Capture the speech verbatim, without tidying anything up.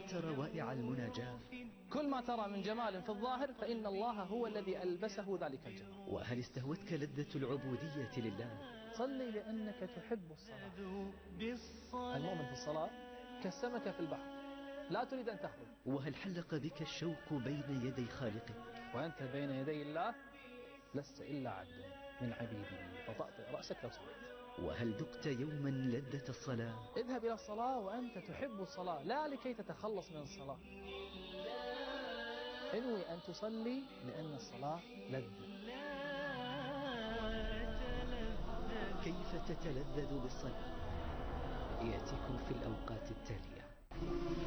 تأملت روائع المناجاة؟ كل ما ترى من جمال في الظاهر فإن الله هو الذي ألبسه ذلك الجمال. وهل استهوتك لذة العبودية لله؟ صلي لأنك تحب الصلاة. المؤمن في الصلاة كالسمكة في البحر لا تريد أن تخرج. وهل حلق بك الشوق بين يدي خالقك؟ وأنت بين يدي الله لست إلا عبد من عبيده فطأطئ رأسك لو سمحت. وهل ذقت يوما لذة الصلاة؟ اذهب إلى الصلاة وأنت تحب الصلاة لا لكي تتخلص من الصلاة. انوي أن تصلي لأن الصلاة لذة. كيف تتلذذ بالصلاة؟ يأتيكم في الأوقات التالية.